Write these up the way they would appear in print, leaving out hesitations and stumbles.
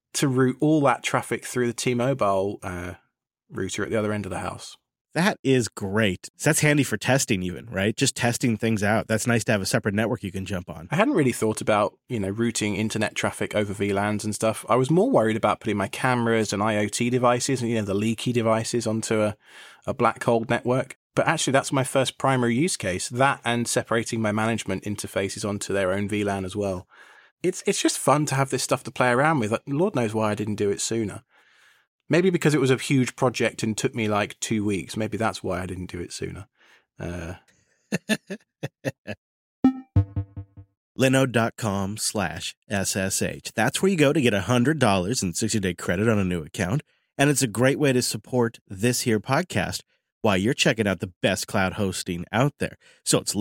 to route all that traffic through the T-Mobile router at the other end of the house. That is great. So that's handy for testing even, right? Just testing things out. That's nice to have a separate network you can jump on. I hadn't really thought about, routing internet traffic over VLANs and stuff. I was more worried about putting my cameras and IoT devices and, the leaky devices onto a black hole network. But actually, that's my first primary use case, that and separating my management interfaces onto their own VLAN as well. It's just fun to have this stuff to play around with. Lord knows why I didn't do it sooner. Maybe because it was a huge project and took me like 2 weeks. Maybe that's why I didn't do it sooner. Linode.com/SSH. That's where you go to get $100 in 60-day credit on a new account. And it's a great way to support this here podcast while you're checking out the best cloud hosting out there. So it's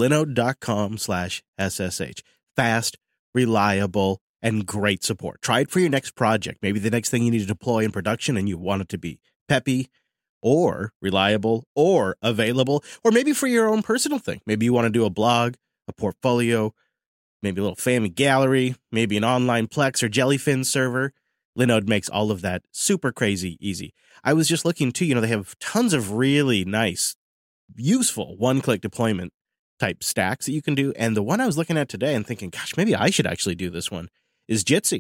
Linode.com/SSH. Fast, reliable, and great support. Try it for your next project. Maybe the next thing you need to deploy in production and you want it to be peppy or reliable or available, or maybe for your own personal thing. Maybe you want to do a blog, a portfolio, maybe a little family gallery, maybe an online Plex or Jellyfin server. Linode makes all of that super crazy easy. I was just looking too, they have tons of really nice, useful one-click deployment type stacks that you can do. And the one I was looking at today and thinking, gosh, maybe I should actually do this one, is Jitsi.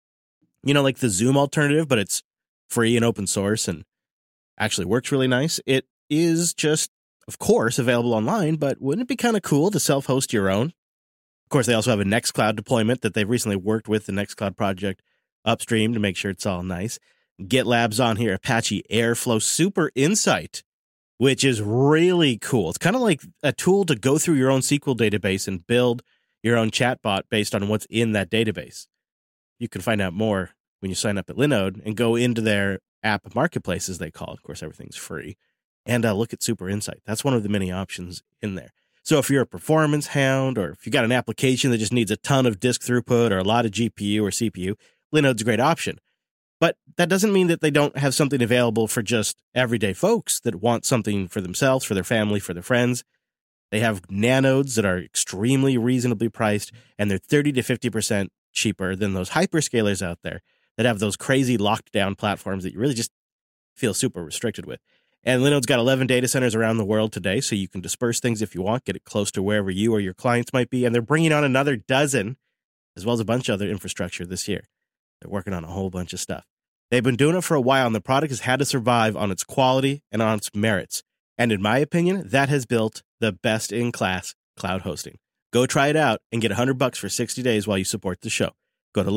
Like the Zoom alternative, but it's free and open source and actually works really nice. It is just, of course, available online, but wouldn't it be kind of cool to self-host your own? Of course, they also have a Nextcloud deployment that they've recently worked with the Nextcloud project upstream to make sure it's all nice. GitLab's on here, Apache Airflow Super Insight, which is really cool. It's kind of like a tool to go through your own SQL database and build your own chatbot based on what's in that database. You can find out more when you sign up at Linode and go into their app marketplace, as they call it. Of course, everything's free. And look at Super Insight. That's one of the many options in there. So if you're a performance hound, or if you got an application that just needs a ton of disk throughput or a lot of GPU or CPU, Linode's a great option. But that doesn't mean that they don't have something available for just everyday folks that want something for themselves, for their family, for their friends. They have nanodes that are extremely reasonably priced, and they're 30 to 50% cheaper than those hyperscalers out there that have those crazy locked down platforms that you really just feel super restricted with. And Linode's got 11 data centers around the world today, so you can disperse things if you want, get it close to wherever you or your clients might be. And they're bringing on another dozen, as well as a bunch of other infrastructure this year. They're working on a whole bunch of stuff. They've been doing it for a while, and the product has had to survive on its quality and on its merits. And in my opinion, that has built the best-in-class cloud hosting. Go try it out and get $100 for 60 days while you support the show. Go to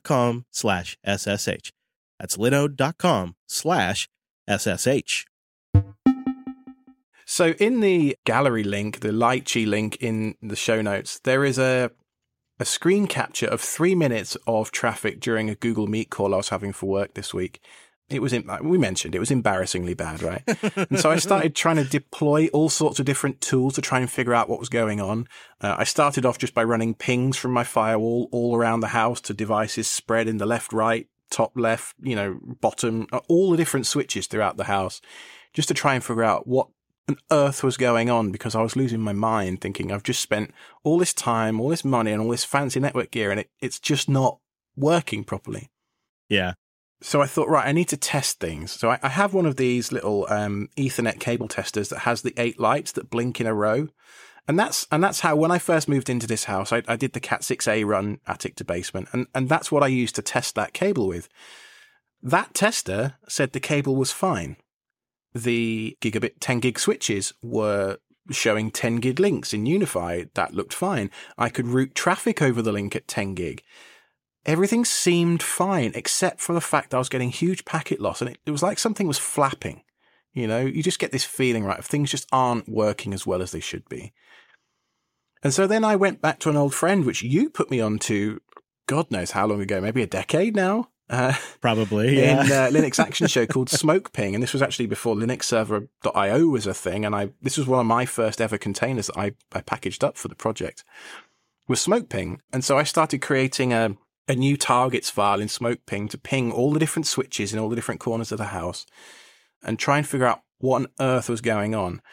linode.com/SSH. That's linode.com/SSH. So in the gallery link, the Lychee link in the show notes, there is a screen capture of 3 minutes of traffic during a Google Meet call I was having for work this week. It was, we mentioned, it was embarrassingly bad, right? And so I started trying to deploy all sorts of different tools to try and figure out what was going on. I started off just by running pings from my firewall all around the house to devices spread in the left, right, top, left, bottom, all the different switches throughout the house, just to try and figure out what on earth was going on, because I was losing my mind thinking I've just spent all this time, all this money and all this fancy network gear, and it's just not working properly. Yeah. So I thought, right, I need to test things. So I have one of these little Ethernet cable testers that has the 8 lights that blink in a row. And that's how, when I first moved into this house, I did the Cat6a run attic to basement. And that's what I used to test that cable with. That tester said the cable was fine. The gigabit 10 gig switches were showing 10 gig links in Unify. That looked fine. I could route traffic over the link at 10 gig. Everything seemed fine, except for the fact that I was getting huge packet loss, and it was like something was flapping. You just get this feeling, right, of things just aren't working as well as they should be. And so then I went back to an old friend, which you put me on to, God knows how long ago, maybe a decade now. Probably, yeah. In a Linux Action Show called SmokePing, and this was actually before LinuxServer.io was a thing, and this was one of my first ever containers that I packaged up for the project, was SmokePing. And so I started creating a new targets file in SmokePing to ping all the different switches in all the different corners of the house and try and figure out what on earth was going on.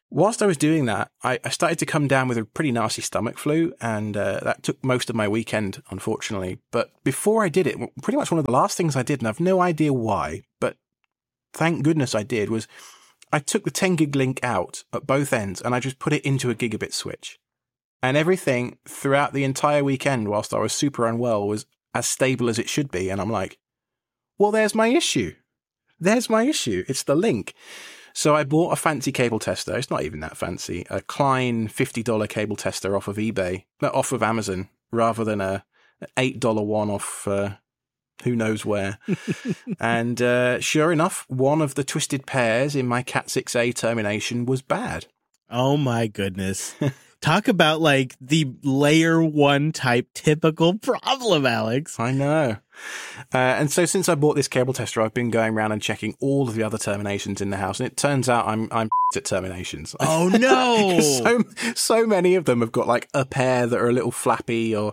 Whilst I was doing that, I started to come down with a pretty nasty stomach flu, and that took most of my weekend, unfortunately. But before I did it, pretty much one of the last things I did, and I've no idea why, but thank goodness I did, was I took the 10 gig link out at both ends and I just put it into a gigabit switch. And everything throughout the entire weekend, whilst I was super unwell, was as stable as it should be. And I'm like, well, there's my issue. There's my issue. It's the link. So I bought a fancy cable tester. It's not even that fancy. A Klein $50 cable tester off of eBay, off of Amazon, rather than an $8 one off who knows where. And sure enough, one of the twisted pairs in my Cat 6A termination was bad. Oh my goodness. Talk about like the layer 1 type typical problem, Alex. I know. And so since I bought this cable tester, I've been going around and checking all of the other terminations in the house. And it turns out I'm at terminations. Oh no. so many of them have got like a pair that are a little flappy or...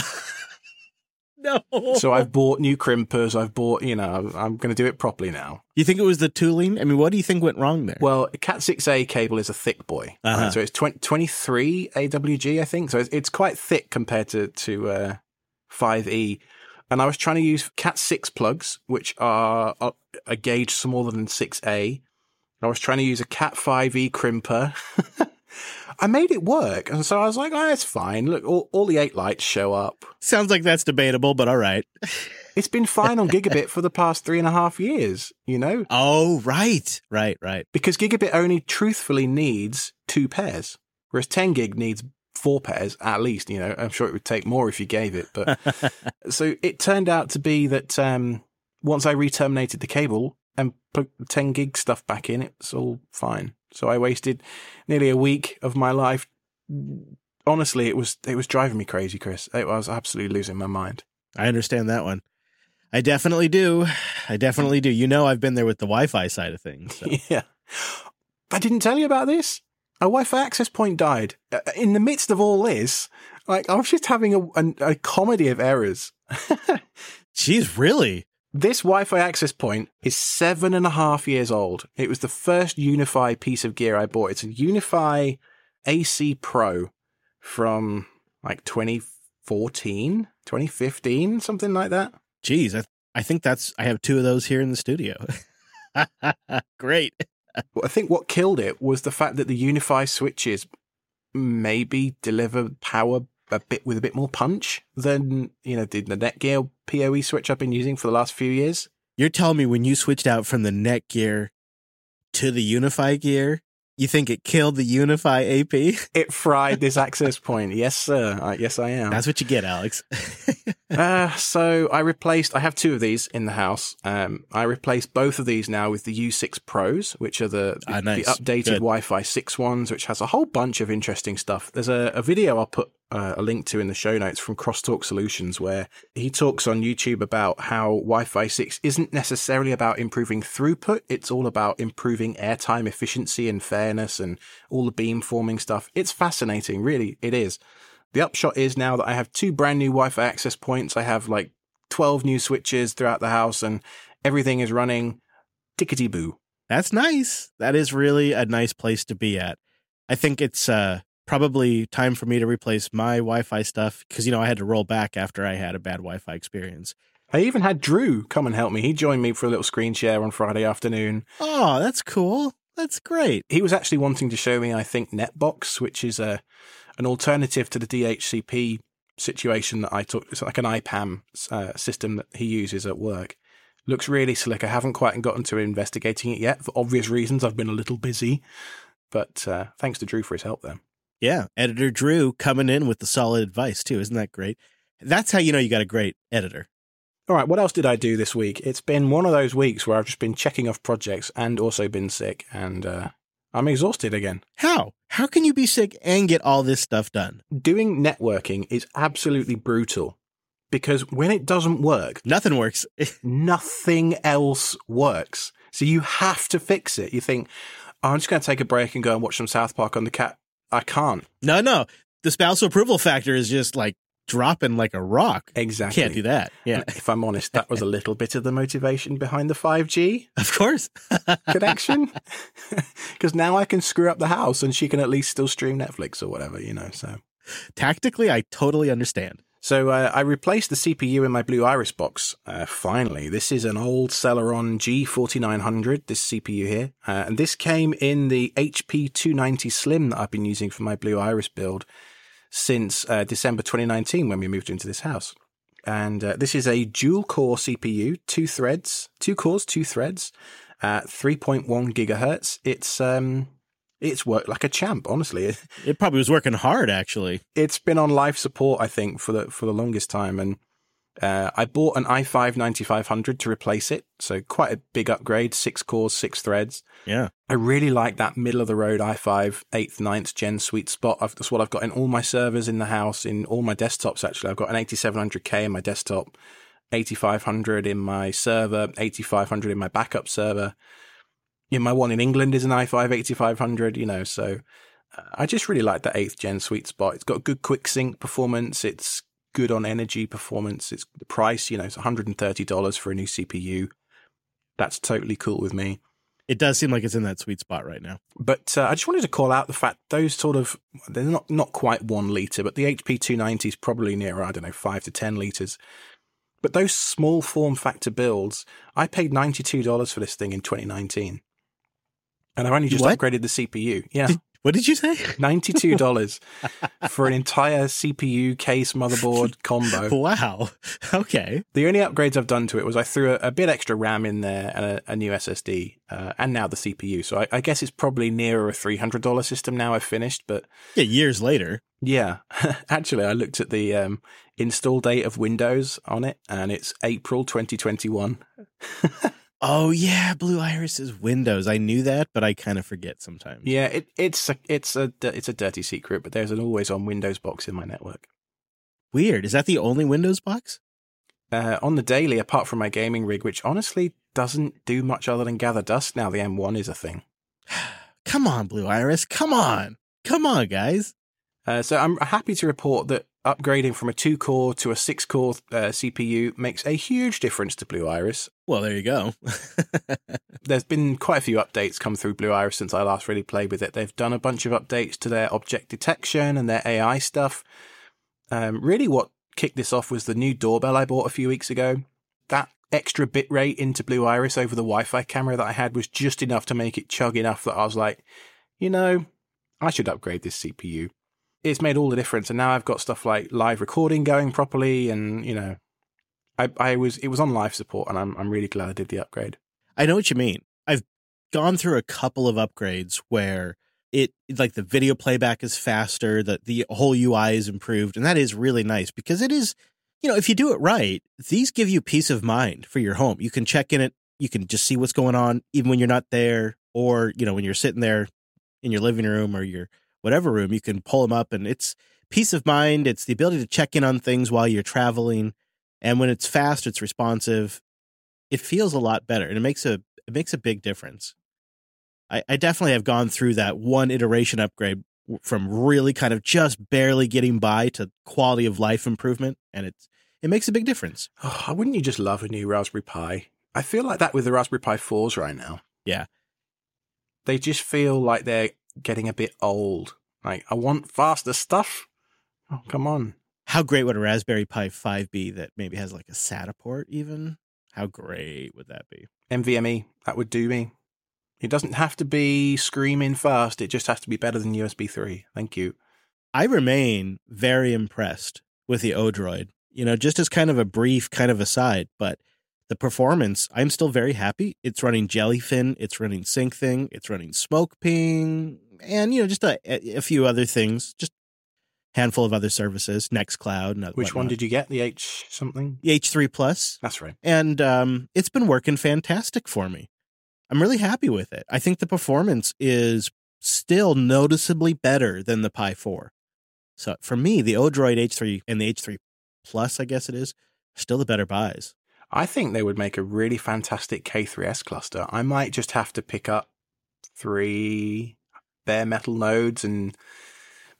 No. So I've bought new crimpers. I've bought, I'm going to do it properly now. You think it was the tooling? I mean, what do you think went wrong there? Well, a Cat 6A cable is a thick boy. So it's 23 AWG, I think. So it's quite thick compared to 5E. And I was trying to use Cat 6 plugs, which are a gauge smaller than 6A. I was trying to use a Cat 5E crimper. I made it work. And so I was like, it's fine. Look, all the 8 lights show up. Sounds like that's debatable, but all right. It's been fine on Gigabit for the past 3.5 years, Oh, right. Because Gigabit only truthfully needs 2 pairs, whereas 10 gig needs 4 pairs at least. I'm sure it would take more if you gave it. But so it turned out to be that once I re-terminated the cable and put the 10 gig stuff back in, it's all fine. So I wasted nearly a week of my life. Honestly, it was driving me crazy, Chris. I was absolutely losing my mind. I understand that one. I definitely do. I've been there with the Wi-Fi side of things. So. Yeah. I didn't tell you about this. A Wi-Fi access point died. In the midst of all this, I was just having a comedy of errors. Jeez, really? This Wi-Fi access point is 7.5 years old. It was the first Unify piece of gear I bought. It's a Unify AC Pro from like 2014, 2015, something like that. Jeez, I think I have 2 of those here in the studio. Great. I think what killed it was the fact that the Unify switches maybe deliver power with a bit more punch than, the Netgear PoE switch I've been using for the last few years. You're telling me when you switched out from the Netgear to the Unify gear, you think it killed the Unify AP? It fried this access point. Yes, sir. Yes, I am. That's what you get, Alex. So I have 2 of these in the house. I replaced both of these now with the U6 Pros, which are the updated Wi-Fi 6 ones, which has a whole bunch of interesting stuff. There's a video I'll put a link to in the show notes from Crosstalk Solutions, where he talks on YouTube about how Wi-Fi 6 isn't necessarily about improving throughput. It's all about improving airtime efficiency and fairness and all the beamforming stuff. It's fascinating. Really, it is. The upshot is now that I have 2 brand new Wi-Fi access points. I have like 12 new switches throughout the house and everything is running tickety-boo. That's nice. That is really a nice place to be at. I think it's probably time for me to replace my Wi-Fi stuff because, I had to roll back after I had a bad Wi-Fi experience. I even had Drew come and help me. He joined me for a little screen share on Friday afternoon. Oh, that's cool. That's great. He was actually wanting to show me, I think, Netbox, which is an alternative to the DHCP situation that I took. It's like an IPAM system that he uses at work. Looks really slick. I haven't quite gotten to investigating it yet. For obvious reasons, I've been a little busy. But thanks to Drew for his help there. Yeah, editor Drew coming in with the solid advice, too. Isn't that great? That's how you know you got a great editor. All right, what else did I do this week? It's been one of those weeks where I've just been checking off projects and also been sick, and I'm exhausted again. How? How can you be sick and get all this stuff done? Doing networking is absolutely brutal because when it doesn't work... Nothing works. Nothing else works. So you have to fix it. You think, I'm just going to take a break and go and watch some South Park on the cat. I can't. No. The spousal approval factor is just like dropping like a rock. Exactly. Can't do that. Yeah. And if I'm honest, that was a little bit of the motivation behind the 5G Of course. connection. Because now I can screw up the house and she can at least still stream Netflix or whatever, so. Tactically, I totally understand. So I replaced the CPU in my Blue Iris box, finally. This is an old Celeron G4900, this CPU here. And this came in the HP 290 Slim that I've been using for my Blue Iris build since December 2019 when we moved into this house. And this is a dual-core CPU, 2 cores, 2 threads, 3.1 gigahertz. It's worked like a champ, honestly. It probably was working hard, actually. It's been on life support, I think, for the longest time. And I bought an i5 9500 to replace it. So quite a big upgrade, 6 cores, 6 threads. Yeah. I really like that middle-of-the-road i5 8th, 9th gen sweet spot. That's what I've got in all my servers in the house, in all my desktops, actually. I've got an 8700K in my desktop, 8500 in my server, 8500 in my backup server. My one in England is an i5 8500, so I just really like the 8th gen sweet spot. It's got good quick sync performance. It's good on energy performance. It's the price, it's $130 for a new CPU. That's totally cool with me. It does seem like it's in that sweet spot right now. But I just wanted to call out the fact those they're not quite 1 litre, but the HP 290 is probably near, 5 to 10 litres. But those small form factor builds, I paid $92 for this thing in 2019. And I've only just upgraded the CPU. Yeah. What did you say? $92 for an entire CPU case motherboard combo. Wow. Okay. The only upgrades I've done to it was I threw a bit extra RAM in there and a new SSD, and now the CPU. So I guess it's probably nearer a $300 system now I've finished. But yeah, years later. Yeah. Actually, I looked at the install date of Windows on it, and it's April 2021. Oh yeah, Blue Iris is Windows. I knew that, but I kind of forget sometimes. Yeah, it's a dirty secret, but there's an always-on Windows box in my network. Weird. Is that the only Windows box? On the daily, apart from my gaming rig, which honestly doesn't do much other than gather dust now the M1 is a thing. Come on, Blue Iris. Come on, guys. So I'm happy to report that upgrading from a 2-core to a 6-core CPU makes a huge difference to Blue Iris. Well, there you go. There's been quite a few updates come through Blue Iris since I last really played with it. They've done a bunch of updates to their object detection and their AI stuff. Really what kicked this off was the new doorbell I bought a few weeks ago. That extra bitrate into Blue Iris over the Wi-Fi camera that I had was just enough to make it chug enough that I was like, I should upgrade this CPU. It's made all the difference, and now I've got stuff like live recording going properly, and it was on live support, and I'm really glad I did the upgrade. I know what you mean. I've gone through a couple of upgrades where it like the video playback is faster, the whole UI is improved, and that is really nice because it is, if you do it right, these give you peace of mind for your home. You can check in it, you can just see what's going on even when you're not there, or when you're sitting there in your living room or your whatever room, you can pull them up, and it's peace of mind. It's the ability to check in on things while you're traveling. And when it's fast, it's responsive. It feels a lot better, and it makes a big difference. I definitely have gone through that one iteration upgrade from really kind of just barely getting by to quality of life improvement. And it makes a big difference. Oh, wouldn't you just love a new Raspberry Pi? I feel like that with the Raspberry Pi 4s right now. Yeah. They just feel like they're getting a bit old. Like, I want faster stuff. Oh, come on. How great would a Raspberry Pi 5 be that maybe has like a SATA port even? How great would that be? NVMe, that would do me. It doesn't have to be screaming fast. It just has to be better than USB 3. Thank you. I remain very impressed with the Odroid. Just as kind of a brief kind of aside, but the performance, I'm still very happy. It's running Jellyfin, it's running SyncThing, it's running SmokePing, and just a few other things, just a handful of other services, Nextcloud. And which one did you get? The H something? The H3 Plus. That's right. And it's been working fantastic for me. I'm really happy with it. I think the performance is still noticeably better than the Pi 4. So for me, the Odroid H3 and the H3 Plus, I guess it is, still the better buys. I think they would make a really fantastic K3S cluster. I might just have to pick up 3 bare metal nodes and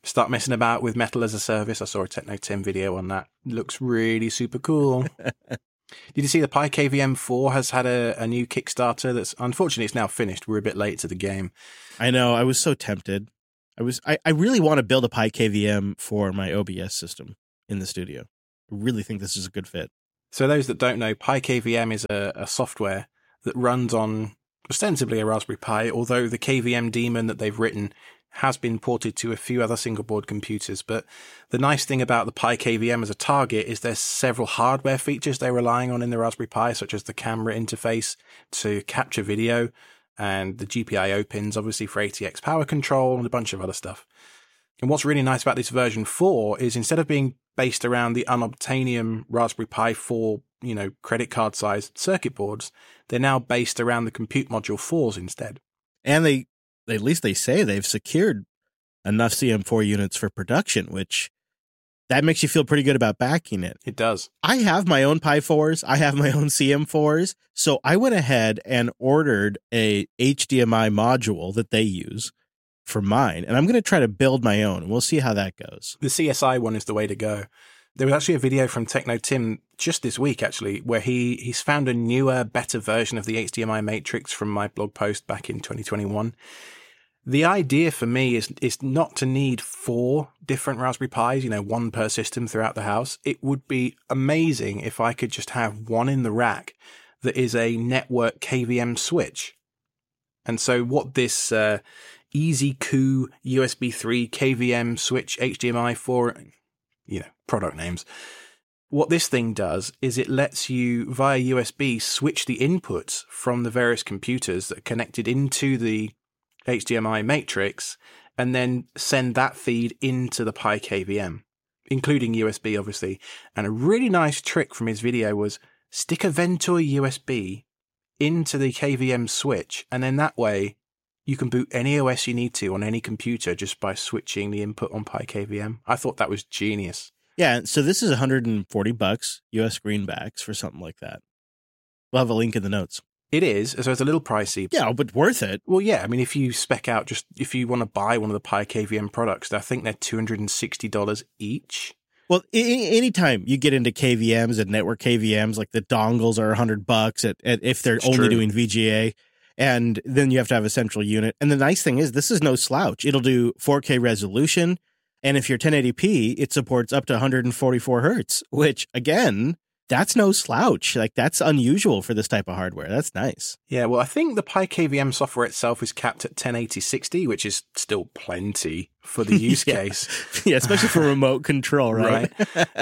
start messing about with Metal as a Service. I saw a Techno Tim video on that. Looks really super cool. Did you see the Pi KVM 4 has had a new Kickstarter that's, unfortunately, it's now finished. We're a bit late to the game. I know. I was so tempted. I really want to build a Pi KVM for my OBS system in the studio. I really think this is a good fit. So those that don't know, Pi KVM is a software that runs on ostensibly a Raspberry Pi, although the KVM daemon that they've written has been ported to a few other single board computers. But the nice thing about the Pi KVM as a target is there's several hardware features they're relying on in the Raspberry Pi, such as the camera interface to capture video and the GPIO pins, obviously, for ATX power control and a bunch of other stuff. And what's really nice about this version 4 is instead of being based around the Unobtainium Raspberry Pi 4, credit card sized circuit boards, they're now based around the Compute Module 4s instead. And at least they say they've secured enough CM4 units for production, which that makes you feel pretty good about backing it. It does. I have my own Pi 4s. I have my own CM4s. So I went ahead and ordered a HDMI module that they use for mine. And I'm going to try to build my own. We'll see how that goes. The CSI one is the way to go. There was actually a video from Techno Tim just this week, actually, where he's found a newer, better version of the HDMI matrix from my blog post back in 2021. The idea for me is not to need 4 different Raspberry Pis, one per system throughout the house. It would be amazing if I could just have one in the rack that is a network KVM switch. And so what this EasyCoo USB 3 KVM switch HDMI 4, product names. What this thing does is it lets you, via USB, switch the inputs from the various computers that are connected into the HDMI matrix and then send that feed into the Pi KVM, including USB, obviously. And a really nice trick from his video was stick a Ventoy USB into the KVM switch, and then that way you can boot any OS you need to on any computer just by switching the input on Pi KVM. I thought that was genius. Yeah, so this is $140 US greenbacks for something like that. We'll have a link in the notes. It is, so it's a little pricey. Yeah, but worth it. Well, yeah, I mean, if you spec out, if you want to buy one of the Pi KVM products, I think they're $260 each. Well, anytime you get into KVMs and network KVMs, like the dongles are $100 if they're only doing VGA, and then you have to have a central unit. And the nice thing is, this is no slouch. It'll do 4K resolution, and if you're 1080p, it supports up to 144 hertz, which, again, that's no slouch. Like, that's unusual for this type of hardware. That's nice. Yeah, well, I think the Pi KVM software itself is capped at 1080-60, which is still plenty for the use case. Yeah, especially for remote control, right?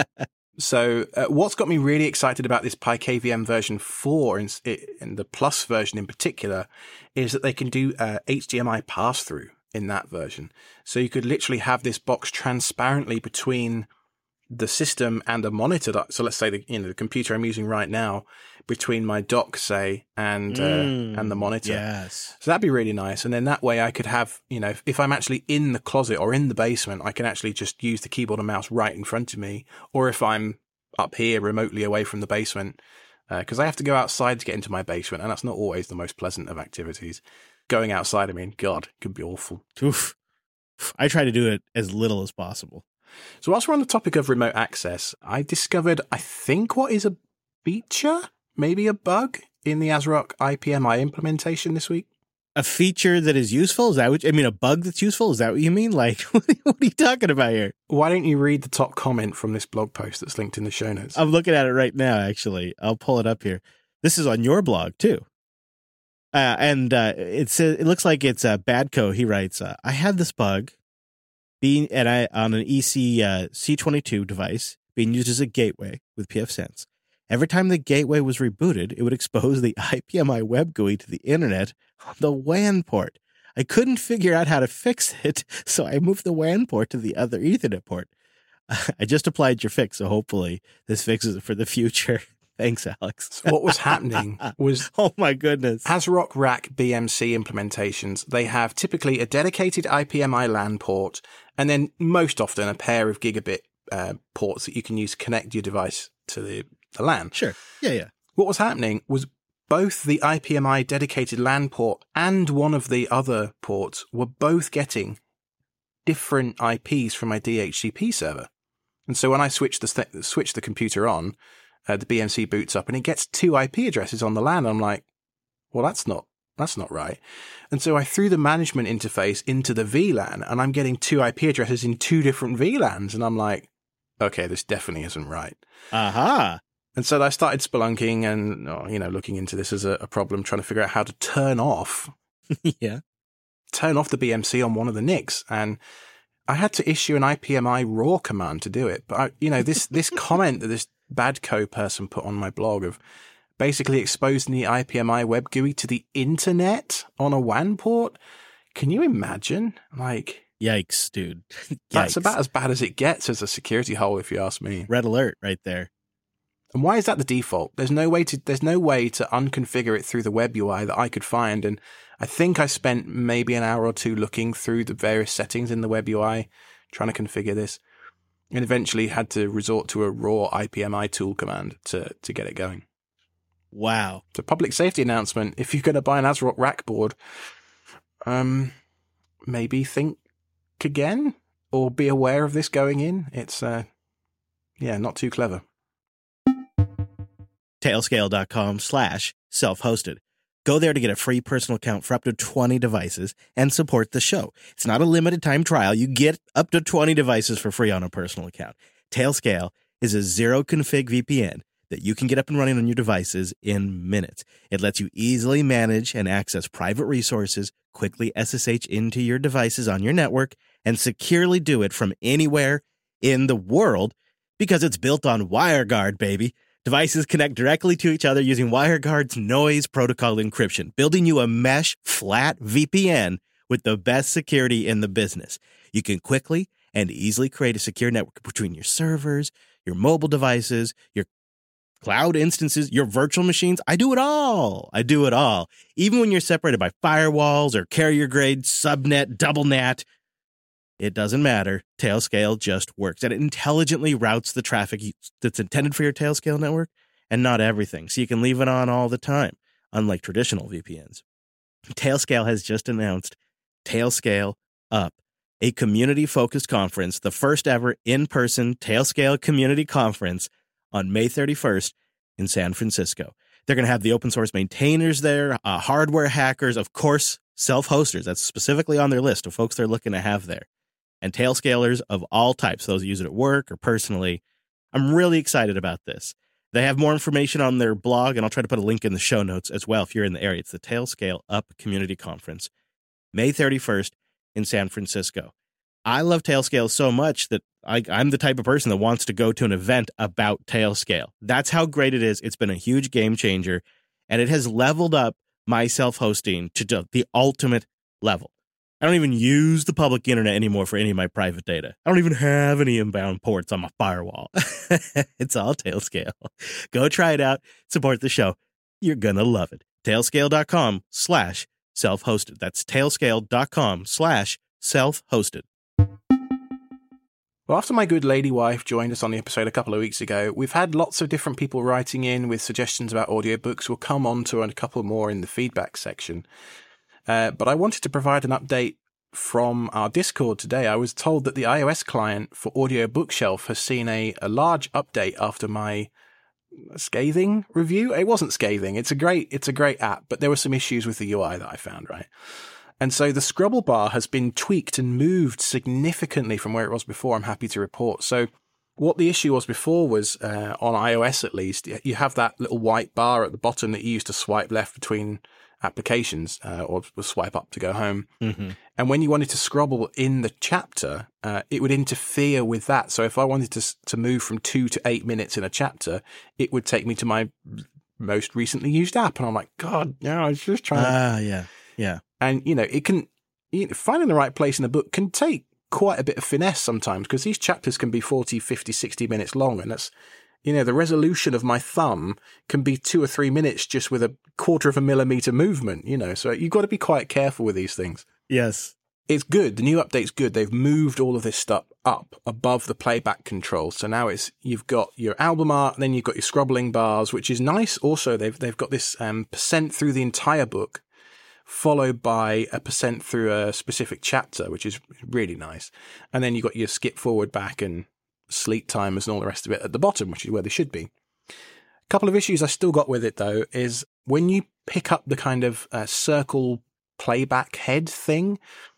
So what's got me really excited about this Pi KVM version 4 and the Plus version in particular is that they can do HDMI pass-through in that version. So you could literally have this box transparently between the system and a monitor. So let's say the computer I'm using right now between my dock, say, and the monitor. Yes. So that'd be really nice. And then that way I could have, if I'm actually in the closet or in the basement, I can actually just use the keyboard and mouse right in front of me. Or if I'm up here remotely away from the basement, because I have to go outside to get into my basement, and that's not always the most pleasant of activities. Going outside, God, it could be awful. Oof. I try to do it as little as possible. So whilst we're on the topic of remote access, I discovered, I think, what is a feature, maybe a bug, in the ASRock IPMI implementation this week. A feature that is useful? Is that what a bug that's useful? Is that what you mean? Like, what are you talking about here? Why don't you read the top comment from this blog post that's linked in the show notes? I'm looking at it right now, actually. I'll pull it up here. This is on your blog, too. It looks like it's Badco. He writes, I had this bug on an EC C22 device being used as a gateway with pfSense. Every time the gateway was rebooted, it would expose the IPMI web GUI to the internet on the WAN port. I couldn't figure out how to fix it, so I moved the WAN port to the other Ethernet port. I just applied your fix, so hopefully this fixes it for the future. Thanks, Alex. So what was happening was... Oh, my goodness. ASRock Rack BMC implementations, they have typically a dedicated IPMI LAN port, and then most often a pair of gigabit ports that you can use to connect your device to the LAN. Sure. Yeah. What was happening was both the IPMI dedicated LAN port and one of the other ports were both getting different IPs from my DHCP server. And so when I switch the computer on, the BMC boots up and it gets 2 IP addresses on the LAN. I'm like, well, that's not right. And so I threw the management interface into the VLAN and I'm getting 2 IP addresses in 2 different VLANs. And I'm like, okay, this definitely isn't right. Aha. And so I started spelunking and, looking into this as a problem, trying to figure out how to turn off the BMC on one of the NICs. And I had to issue an IPMI raw command to do it. But, this comment that this Badco person put on my blog of basically exposing the IPMI web GUI to the internet on a WAN port. Can you imagine? Like, yikes, dude. That's about as bad as it gets as a security hole, if you ask me. Red alert right there. And why is that the default? There's no way to unconfigure it through the web UI that I could find. And I think I spent maybe an hour or 2 looking through the various settings in the web UI, trying to configure this, and eventually had to resort to a raw IPMI tool command to get it going. Wow. It's a public safety announcement. If you're going to buy an ASRock rack board, maybe think again or be aware of this going in. It's, not too clever. Tailscale.com/self-hosted. Go there to get a free personal account for up to 20 devices and support the show. It's not a limited time trial. You get up to 20 devices for free on a personal account. Tailscale is a zero config VPN that you can get up and running on your devices in minutes. It lets you easily manage and access private resources, quickly SSH into your devices on your network, and securely do it from anywhere in the world because it's built on WireGuard, baby. Devices connect directly to each other using WireGuard's noise protocol encryption, building you a mesh flat VPN with the best security in the business. You can quickly and easily create a secure network between your servers, your mobile devices, your cloud instances, your virtual machines. I do it all. Even when you're separated by firewalls or carrier grade, subnet, double NAT, it doesn't matter. Tailscale just works. And it intelligently routes the traffic that's intended for your Tailscale network and not everything. So you can leave it on all the time, unlike traditional VPNs. Tailscale has just announced Tailscale Up, a community-focused conference, the first ever in-person Tailscale community conference on May 31st in San Francisco. They're going to have the open source maintainers there, hardware hackers, of course, self-hosters. That's specifically on their list of folks they're looking to have there. And Tailscalers of all types, those who use it at work or personally. I'm really excited about this. They have more information on their blog, and I'll try to put a link in the show notes as well if you're in the area. It's the Tailscale Up Community Conference, May 31st in San Francisco. I love Tailscale so much that I'm the type of person that wants to go to an event about Tailscale. That's how great it is. It's been a huge game changer, and it has leveled up my self-hosting to the ultimate level. I don't even use the public internet anymore for any of my private data. I don't even have any inbound ports on my firewall. It's all Tailscale. Go try it out. Support the show. You're going to love it. Tailscale.com/self-hosted. That's tailscale.com/self-hosted. Well, after my good lady wife joined us on the episode a couple of weeks ago, we've had lots of different people writing in with suggestions about audiobooks. We'll come on to a couple more in the feedback section. But I wanted to provide an update from our Discord today. I was told that the iOS client for Audio Bookshelf has seen a large update after my scathing review. It wasn't scathing. It's a great app, but there were some issues with the UI that I found, right? And so the scrubble bar has been tweaked and moved significantly from where it was before, I'm happy to report. So what the issue was before was, on iOS at least, you have that little white bar at the bottom that you use to swipe left between applications, or swipe up to go home. Mm-hmm. And when you wanted to scrobble in the chapter, it would interfere with that. So if I wanted to move from 2 to 8 minutes in a chapter, it would take me to my most recently used app. And I'm like, God, no, I was just trying to... Yeah. And, it can, finding the right place in a book can take quite a bit of finesse sometimes, because these chapters can be 40, 50, 60 minutes long. And that's, the resolution of my thumb can be 2 or 3 minutes just with a 1/4 millimeter movement, so you've got to be quite careful with these things. Yes. It's good. The new update's good. They've moved all of this stuff up above the playback control. So now you've got your album art, and then you've got your scrobbling bars, which is nice. Also, they've got this percent through the entire book followed by a percent through a specific chapter, which is really nice. And then you've got your skip forward, back, and sleep timers and all the rest of it at the bottom, which is where they should be. A couple of issues I still got with it, though, is when you pick up the kind of circle playback head thing,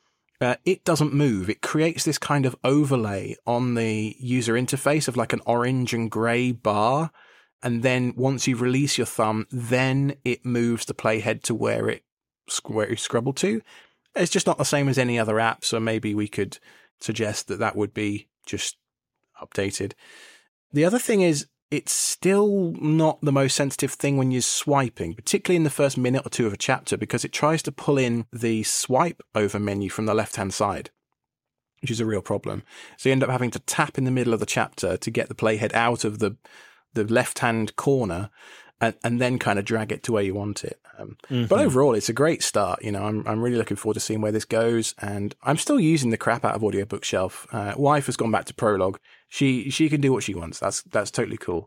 it doesn't move. It creates this kind of overlay on the user interface of like an orange and grey bar. And then once you release your thumb, then it moves the playhead to where it scrabbled to. It's just not the same as any other app, so maybe we could suggest that would be just updated. The other thing is, it's still not the most sensitive thing when you're swiping, particularly in the first minute or two of a chapter, because it tries to pull in the swipe over menu from the left-hand side, which is a real problem. So you end up having to tap in the middle of the chapter to get the playhead out of the left-hand corner and then kind of drag it to where you want it. But overall, it's a great start. You know, I'm really looking forward to seeing where this goes, and I'm still using the crap out of Audio Bookshelf. Wife has gone back to Prologue. She can do what she wants. That's totally cool.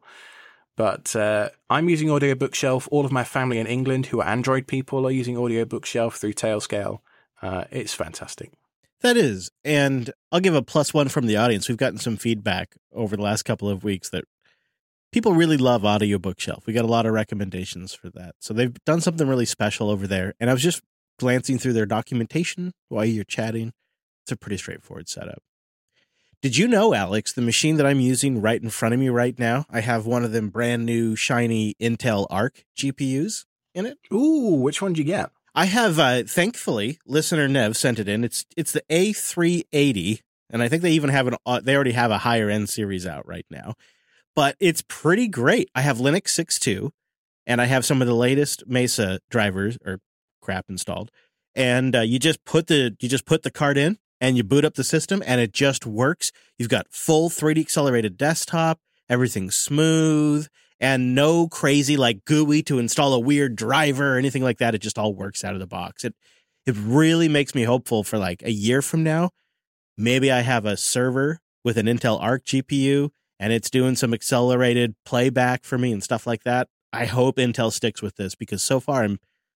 But I'm using Audio Bookshelf. All of my family in England who are Android people are using Audio Bookshelf through Tailscale. It's fantastic. That is. And I'll give a +1 from the audience. We've gotten some feedback over the last couple of weeks that people really love Audio Bookshelf. We got a lot of recommendations for that. So they've done something really special over there. And I was just glancing through their documentation while you're chatting. It's a pretty straightforward setup. Did you know, Alex, the machine that I'm using right in front of me right now, I have one of them brand new shiny Intel Arc GPUs in it. Ooh, which one did you get? I have, thankfully, listener Nev sent it in. It's the A380, and I think they even have they already have a higher end series out right now. But it's pretty great. I have Linux 6.2, and I have some of the latest Mesa drivers or crap installed. And you just put the card in, and you boot up the system, and it just works. You've got full 3D accelerated desktop, everything's smooth, and no crazy like GUI to install a weird driver or anything like that. It just all works out of the box. It really makes me hopeful for like a year from now. Maybe I have a server with an Intel Arc GPU, and it's doing some accelerated playback for me and stuff like that. I hope Intel sticks with this, because so far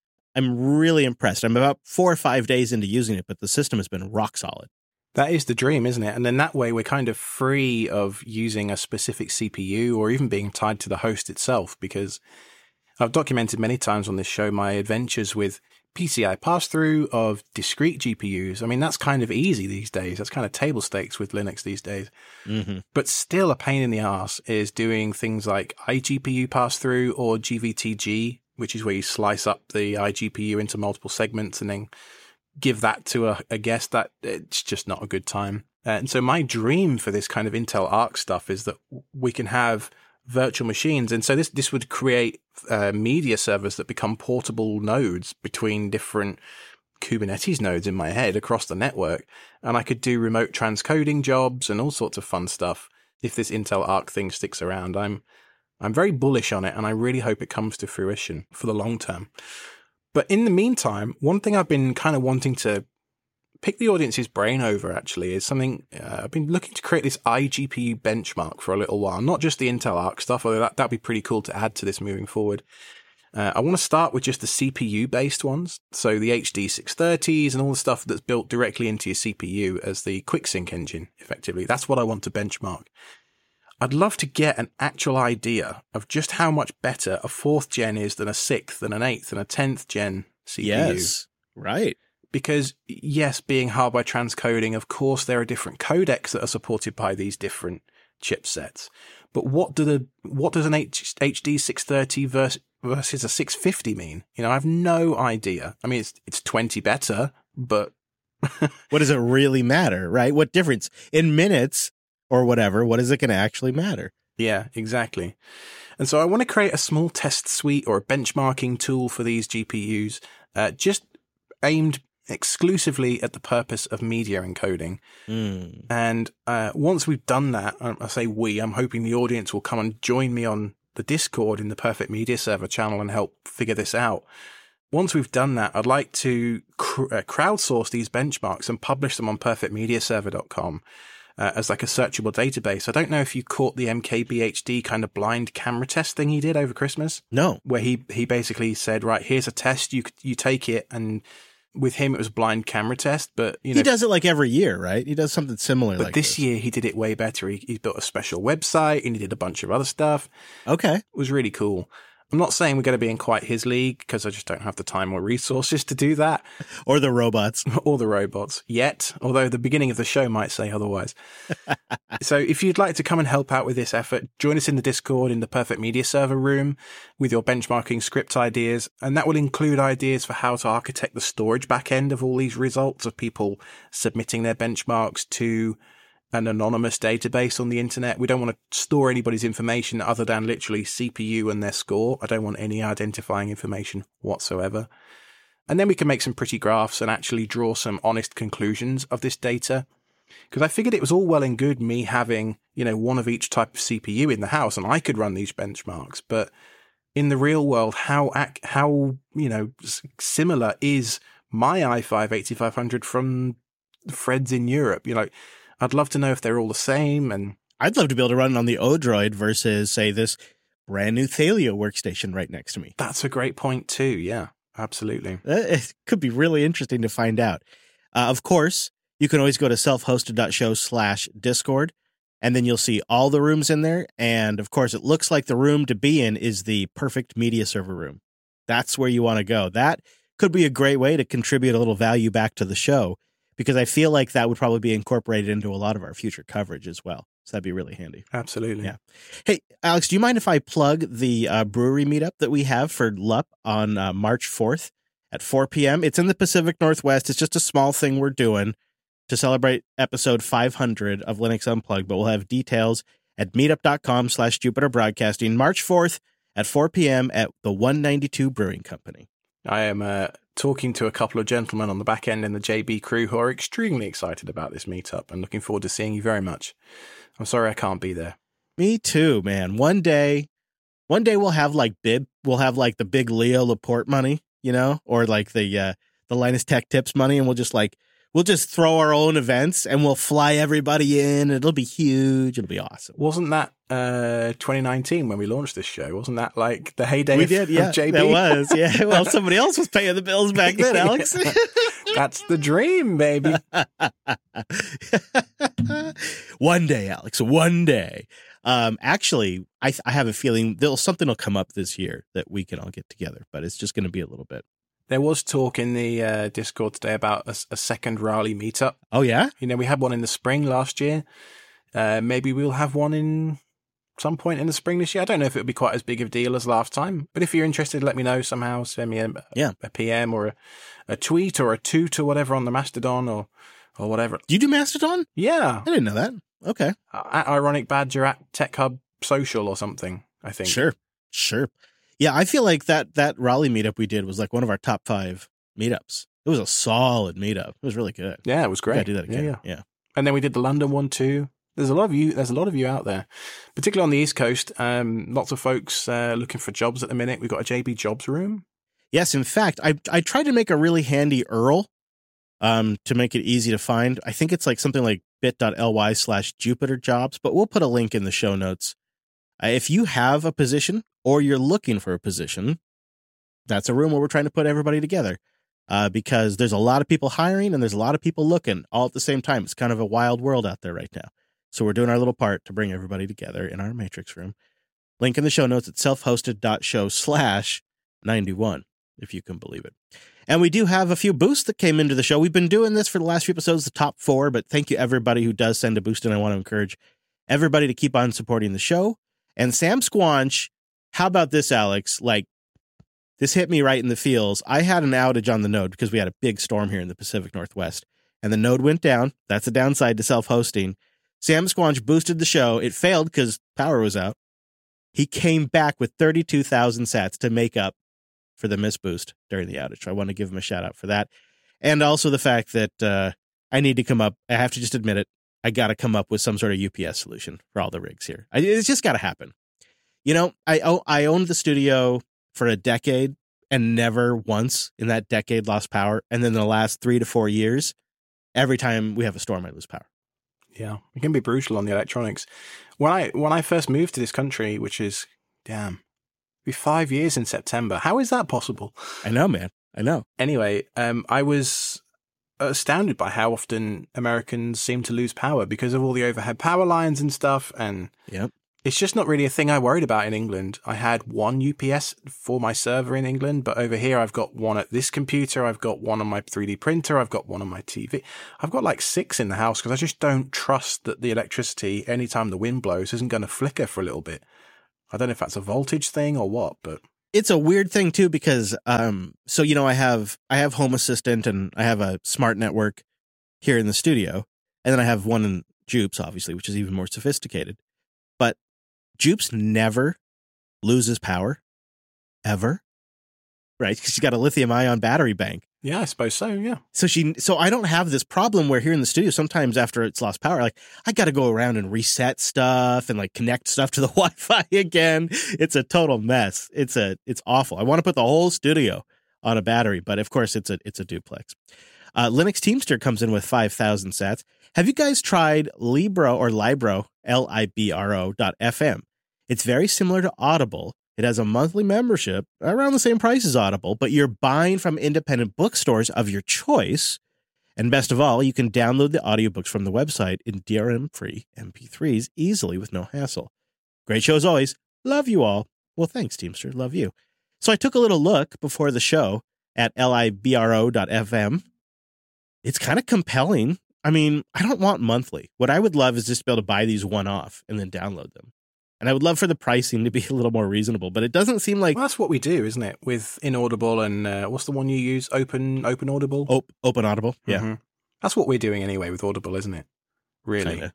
I'm really impressed. I'm about 4 or 5 days into using it, but the system has been rock solid. That is the dream, isn't it? And then that way we're kind of free of using a specific CPU or even being tied to the host itself, because I've documented many times on this show my adventures with PCI pass-through of discrete GPUs. I mean, that's kind of easy these days. That's kind of table stakes with Linux these days. Mm-hmm. But still a pain in the arse is doing things like iGPU pass-through or GVTG, which is where you slice up the iGPU into multiple segments and then give that to a guest. That it's just not a good time. And so my dream for this kind of Intel Arc stuff is that we can have virtual machines. And so this would create media servers that become portable nodes between different Kubernetes nodes in my head across the network. And I could do remote transcoding jobs and all sorts of fun stuff if this Intel Arc thing sticks around. I'm very bullish on it, and I really hope it comes to fruition for the long term. But in the meantime, one thing I've been kind of wanting to pick the audience's brain over, actually, is something I've been looking to create this iGPU benchmark for a little while. Not just the Intel Arc stuff, although that'd be pretty cool to add to this moving forward. I want to start with just the CPU-based ones. So the HD 630s and all the stuff that's built directly into your CPU as the QuickSync engine, effectively. That's what I want to benchmark. I'd love to get an actual idea of just how much better a 4th gen is than a 6th and an 8th and a 10th gen CPU. Yes, right. Because, yes, being hardware transcoding, of course, there are different codecs that are supported by these different chipsets. But what does an HD 630 versus a 650 mean? You know, I have no idea. I mean, it's 20 better, but what does it really matter, right? What difference in minutes or whatever? What is it going to actually matter? Yeah, exactly. And so I want to create a small test suite or a benchmarking tool for these GPUs, just aimed exclusively at the purpose of media encoding. And once we've done that, I say I'm hoping the audience will come and join me on the Discord in the Perfect Media Server channel and help figure this out. Once we've done that, I'd like to crowdsource these benchmarks and publish them on perfectmediaserver.com. as like a searchable database. I don't know if you caught the MKBHD kind of blind camera test thing he did over Christmas. No. Where he basically said, right, here's a test, you take it, and with him it was a blind camera test, but you know, he does it like every year, right? He does something similar. But like this year he did it way better. He built a special website and he did a bunch of other stuff. Okay. It was really cool. I'm not saying we're going to be in quite his league because I just don't have the time or resources to do that. Or the robots. Or the robots yet, although the beginning of the show might say otherwise. So if you'd like to come and help out with this effort, join us in the Discord in the Perfect Media Server room with your benchmarking script ideas. And that will include ideas for how to architect the storage backend of all these results of people submitting their benchmarks to an anonymous database on the internet. We don't want to store anybody's information other than literally CPU and their score. I don't want any identifying information whatsoever. And then we can make some pretty graphs and actually draw some honest conclusions of this data. Because I figured it was all well and good me having, you know, one of each type of CPU in the house and I could run these benchmarks. But in the real world, how you know, similar is my i5 8500 from Fred's in Europe? You know, I'd love to know if they're all the same. And I'd love to be able to run it on the Odroid versus, say, this brand new Thalio workstation right next to me. That's a great point too. Yeah, absolutely. It could be really interesting to find out. Of course, you can always go to selfhosted.show/Discord, and then you'll see all the rooms in there. And of course, it looks like the room to be in is the Perfect Media Server room. That's where you want to go. That could be a great way to contribute a little value back to the show, because I feel like that would probably be incorporated into a lot of our future coverage as well. So that'd be really handy. Absolutely. Yeah. Hey, Alex, do you mind if I plug the brewery meetup that we have for LUP on March 4th at 4 p.m.? It's in the Pacific Northwest. It's just a small thing we're doing to celebrate episode 500 of Linux Unplugged, but we'll have details at meetup.com/Jupiter Broadcasting, March 4th at 4 p.m. at the 192 Brewing Company. I am talking to a couple of gentlemen on the back end in the JB crew who are extremely excited about this meetup and looking forward to seeing you very much. I'm sorry I can't be there. Me too, man. One day we'll have like the big Leo Laporte money, you know, or like the Linus Tech Tips money, and we'll just throw our own events and we'll fly everybody in. It'll be huge. It'll be awesome. Wasn't that 2019 when we launched this show? Wasn't that like the heyday of JB? That was, yeah. Well, somebody else was paying the bills back then, Alex. That's the dream, baby. One day, Alex, one day. Actually, I have a feeling something will come up this year that we can all get together, but it's just going to be a little bit. There was talk in the Discord today about a second Raleigh meetup. Oh, yeah? You know, we had one in the spring last year. Maybe we'll have one in some point in the spring this year. I don't know if it'll be quite as big of a deal as last time, but if you're interested, let me know somehow. Send me a PM or a tweet or a toot or whatever on the Mastodon or whatever. Do you do Mastodon? Yeah. I didn't know that. Okay. At Ironic Badger at Tech Hub Social or something, I think. Sure. Yeah, I feel like that Raleigh meetup we did was like one of our top 5 meetups. It was a solid meetup. It was really good. Yeah, it was great. We gotta do that again. Yeah. And then we did the London one too. There's a lot of you out there, particularly on the East Coast. Lots of folks looking for jobs at the minute. We've got a JB Jobs room. Yes, in fact, I tried to make a really handy URL to make it easy to find. I think it's like something like bit.ly/JupiterJobs, but we'll put a link in the show notes. If you have a position or you're looking for a position, that's a room where we're trying to put everybody together because there's a lot of people hiring and there's a lot of people looking all at the same time. It's kind of a wild world out there right now. So we're doing our little part to bring everybody together in our Matrix room. Link in the show notes at selfhosted.show/91, if you can believe it. And we do have a few boosts that came into the show. We've been doing this for the last few episodes, the top 4, but thank you everybody who does send a boost, and I want to encourage everybody to keep on supporting the show. And Sam Squanch, how about this, Alex? Like, this hit me right in the feels. I had an outage on the node because we had a big storm here in the Pacific Northwest, and the node went down. That's a downside to self-hosting. Sam Squanch boosted the show. It failed because power was out. He came back with 32,000 sats to make up for the missed boost during the outage. So I want to give him a shout out for that. And also the fact that I need to come up. I have to just admit it. I got to come up with some sort of UPS solution for all the rigs here. It's just got to happen. You know, I owned the studio for a decade and never once in that decade lost power. And then the last 3 to 4 years, every time we have a storm, I lose power. Yeah, it can be brutal on the electronics. When I first moved to this country, which is, it'll be 5 years in September. How is that possible? I know, man. I know. Anyway, I was astounded by how often Americans seem to lose power because of all the overhead power lines and stuff. And it's just not really a thing I worried about in England. I had one UPS for my server in England, but over here I've got one at this computer. I've got one on my 3D printer. I've got one on my TV. I've got like 6 in the house because I just don't trust that the electricity, anytime the wind blows, isn't going to flicker for a little bit. I don't know if that's a voltage thing or what, but it's a weird thing too, because, so, you know, I have Home Assistant and I have a smart network here in the studio, and then I have one in Jupes, obviously, which is even more sophisticated. But Jupes never loses power, ever, right? Because she's got a lithium-ion battery bank. Yeah, I suppose so, yeah. So I don't have this problem where here in the studio, sometimes after it's lost power, like, I got to go around and reset stuff and like connect stuff to the Wi-Fi again. It's a total mess. It's awful. I want to put the whole studio on a battery, but of course it's a duplex. Linux Teamster comes in with 5,000 sats. Have you guys tried Libro or Libro, Libro.fm? It's very similar to Audible. It has a monthly membership around the same price as Audible, but you're buying from independent bookstores of your choice. And best of all, you can download the audiobooks from the website in DRM-free MP3s easily with no hassle. Great show as always. Love you all. Well, thanks, Teamster. Love you. So I took a little look before the show at Libro.fm. It's kind of compelling. I mean, I don't want monthly. What I would love is just to be able to buy these one-off and then download them. And I would love for the pricing to be a little more reasonable, but it doesn't seem like... Well, that's what we do, isn't it? With Inaudible and what's the one you use? Open Audible? Open Audible, yeah. Mm-hmm. That's what we're doing anyway with Audible, isn't it? Really? Kinda.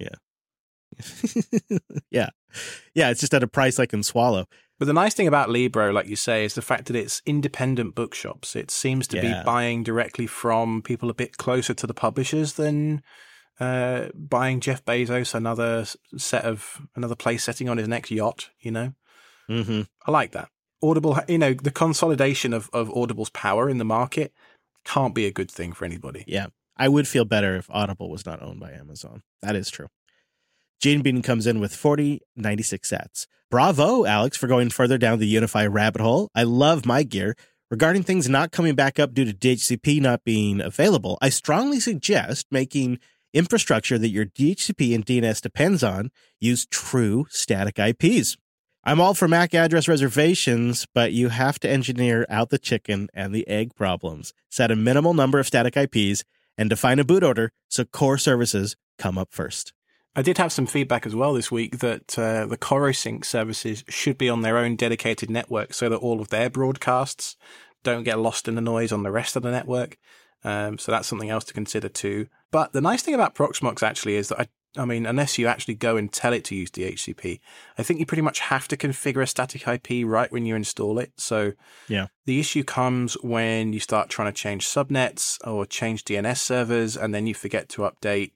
Yeah. Yeah, it's just at a price I can swallow. But the nice thing about Libro, like you say, is the fact that it's independent bookshops. It seems to be buying directly from people a bit closer to the publishers than... buying Jeff Bezos another place setting on his next yacht, you know? Mm-hmm. I like that. Audible, you know, the consolidation of Audible's power in the market can't be a good thing for anybody. Yeah. I would feel better if Audible was not owned by Amazon. That is true. Gene Bean comes in with 4096 sats. Bravo, Alex, for going further down the Unify rabbit hole. I love my gear. Regarding things not coming back up due to DHCP not being available, I strongly suggest making infrastructure that your DHCP and DNS depends on use true static IPs. I'm all for MAC address reservations, but you have to engineer out the chicken and the egg problems. Set a minimal number of static IPs and define a boot order so core services come up first. I did have some feedback as well this week that the CoroSync services should be on their own dedicated network so that all of their broadcasts don't get lost in the noise on the rest of the network. So that's something else to consider too. But the nice thing about Proxmox actually is that, I mean, unless you actually go and tell it to use DHCP, I think you pretty much have to configure a static IP right when you install it. So yeah, the issue comes when you start trying to change subnets or change DNS servers, and then you forget to update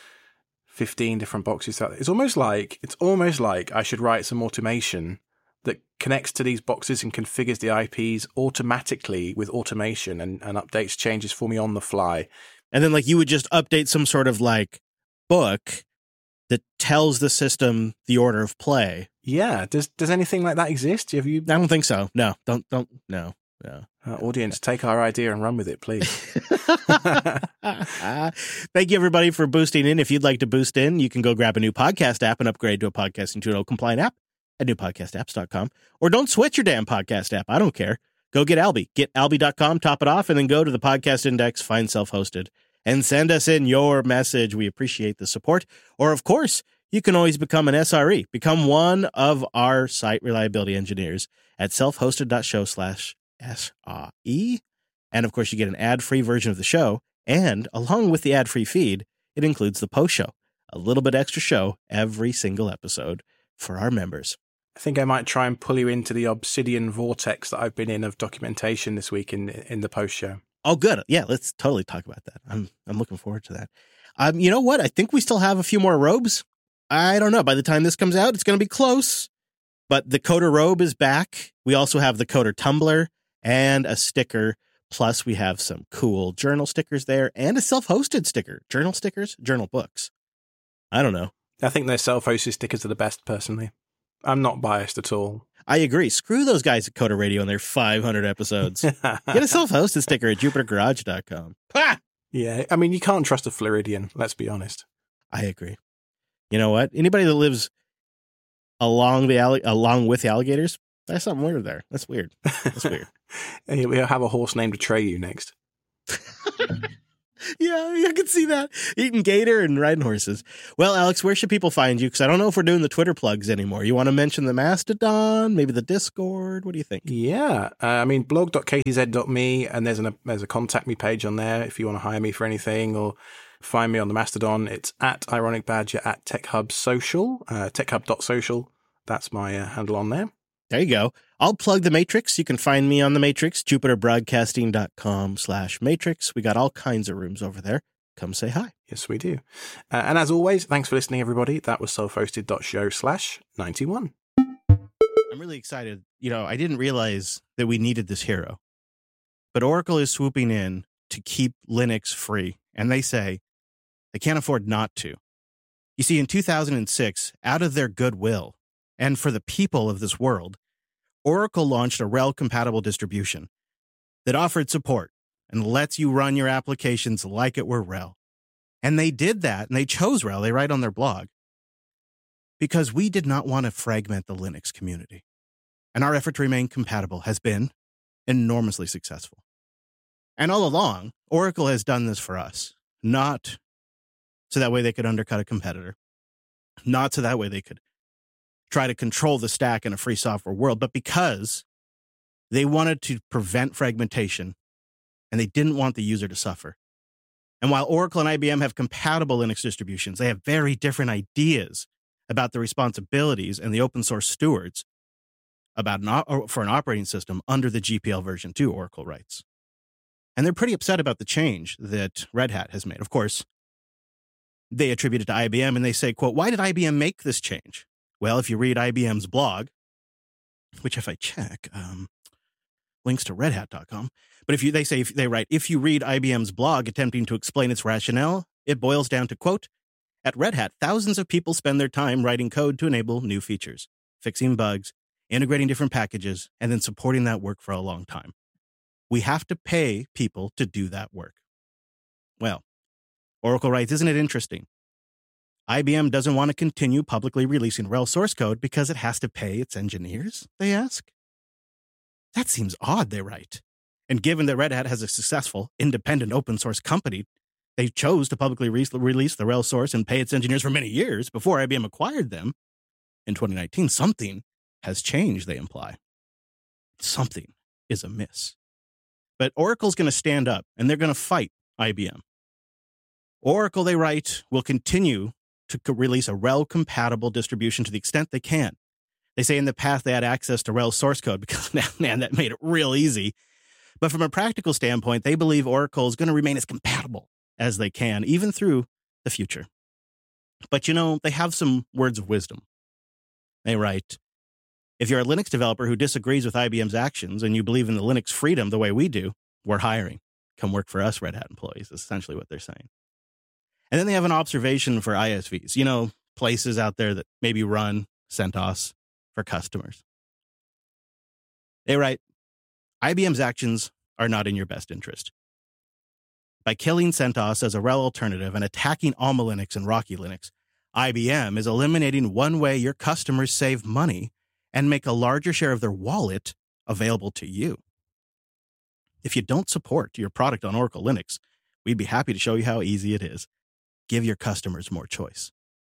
15 different boxes. It's almost like I should write some automation that connects to these boxes and configures the IPs automatically with automation and updates changes for me on the fly. And then like you would just update some sort of like book that tells the system the order of play. Yeah. Does anything like that exist? Have you? I don't think so. No, no. Audience, take our idea and run with it, please. Thank you, everybody, for boosting in. If you'd like to boost in, you can go grab a new podcast app and upgrade to a Podcasting 2.0 compliant app at newpodcastapps.com. Or don't switch your damn podcast app. I don't care. Go get Alby. Get Alby.com, top it off, and then go to the podcast index, find self-hosted, and send us in your message. We appreciate the support. Or, of course, you can always become an SRE. Become one of our site reliability engineers at selfhosted.show/SRE. And, of course, you get an ad-free version of the show. And along with the ad-free feed, it includes the post show, a little bit extra show every single episode for our members. I think I might try and pull you into the Obsidian vortex that I've been in of documentation this week in the post show. Oh, good. Yeah, let's totally talk about that. I'm looking forward to that. You know what? I think we still have a few more robes. I don't know. By the time this comes out, it's going to be close. But the Coder robe is back. We also have the Coder tumbler and a sticker. Plus, we have some cool journal stickers there and a self-hosted sticker. Journal stickers, journal books. I don't know. I think their self-hosted stickers are the best, personally. I'm not biased at all. I agree. Screw those guys at Coda Radio and their 500 episodes. Get a self-hosted sticker at jupitergarage.com. Ha! Yeah, I mean, you can't trust a Floridian, let's be honest. I agree. You know what? Anybody that lives along with the alligators, there's something weird there. That's weird. That's weird. We'll have a horse named Atreyu next. Yeah, I can see that. Eating gator and riding horses. Well, Alex, where should people find you? Because I don't know if we're doing the Twitter plugs anymore. You want to mention the Mastodon, maybe the Discord? What do you think? Yeah, I mean, blog.ktz.me, and there's a contact me page on there if you want to hire me for anything or find me on the Mastodon. It's at Ironic Badger at TechHub Social, techhub.social. That's my handle on there. There you go. I'll plug The Matrix. You can find me on The Matrix, jupiterbroadcasting.com/matrix. We got all kinds of rooms over there. Come say hi. Yes, we do. And as always, thanks for listening, everybody. That was selfhosted.show/91. I'm really excited. You know, I didn't realize that we needed this hero. But Oracle is swooping in to keep Linux free. And they say they can't afford not to. You see, in 2006, out of their goodwill, and for the people of this world, Oracle launched a RHEL-compatible distribution that offered support and lets you run your applications like it were RHEL. And they did that, and they chose RHEL, they write on their blog, because we did not want to fragment the Linux community. And our effort to remain compatible has been enormously successful. And all along, Oracle has done this for us, not so that way they could undercut a competitor, not so that way they could try to control the stack in a free software world, but because they wanted to prevent fragmentation and they didn't want the user to suffer. And while Oracle and IBM have compatible Linux distributions, they have very different ideas about the responsibilities and the open source stewards for an operating system under the GPL version 2, Oracle writes. And they're pretty upset about the change that Red Hat has made. Of course, they attribute it to IBM and they say, quote, why did IBM make this change? Well, if you read IBM's blog, which if I check, links to redhat.com, but if you write, if you read IBM's blog attempting to explain its rationale, it boils down to, quote, at Red Hat, thousands of people spend their time writing code to enable new features, fixing bugs, integrating different packages, and then supporting that work for a long time. We have to pay people to do that work. Well, Oracle writes, isn't it interesting? IBM doesn't want to continue publicly releasing RHEL source code because it has to pay its engineers, they ask. That seems odd, they write. And given that Red Hat has a successful, independent open source company, they chose to publicly release the RHEL source and pay its engineers for many years before IBM acquired them. In 2019, something has changed, they imply. Something is amiss. But Oracle's going to stand up, and they're going to fight IBM. Oracle, they write, will continue to release a RHEL-compatible distribution to the extent they can. They say in the past they had access to RHEL source code because, man, that made it real easy. But from a practical standpoint, they believe Oracle is going to remain as compatible as they can, even through the future. But, you know, they have some words of wisdom. They write, if you're a Linux developer who disagrees with IBM's actions and you believe in the Linux freedom the way we do, we're hiring. Come work for us, Red Hat employees, is essentially what they're saying. And then they have an observation for ISVs, you know, places out there that maybe run CentOS for customers. They write, IBM's actions are not in your best interest. By killing CentOS as a RHEL alternative and attacking Alma Linux and Rocky Linux, IBM is eliminating one way your customers save money and make a larger share of their wallet available to you. If you don't support your product on Oracle Linux, we'd be happy to show you how easy it is. Give your customers more choice.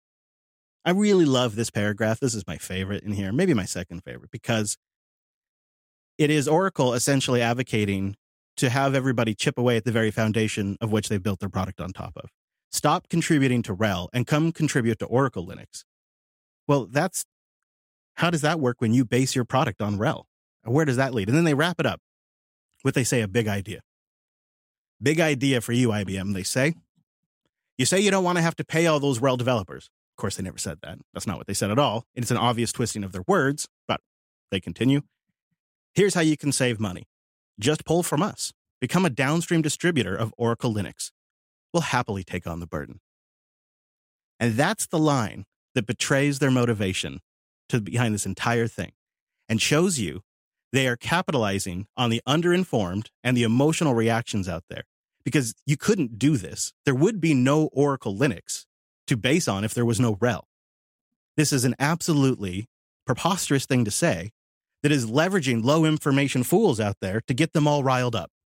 I really love this paragraph. This is my favorite in here, maybe my second favorite, because it is Oracle essentially advocating to have everybody chip away at the very foundation of which they've built their product on top of. Stop contributing to RHEL and come contribute to Oracle Linux. Well, how does that work when you base your product on RHEL? Where does that lead? And then they wrap it up with, they say, a big idea. Big idea for you, IBM, they say. You say you don't want to have to pay all those RHEL developers. Of course, they never said that. That's not what they said at all. It's an obvious twisting of their words, but they continue. Here's how you can save money. Just pull from us. Become a downstream distributor of Oracle Linux. We'll happily take on the burden. And that's the line that betrays their motivation behind this entire thing and shows you they are capitalizing on the underinformed and the emotional reactions out there. Because you couldn't do this. There would be no Oracle Linux to base on if there was no RHEL. This is an absolutely preposterous thing to say that is leveraging low information fools out there to get them all riled up.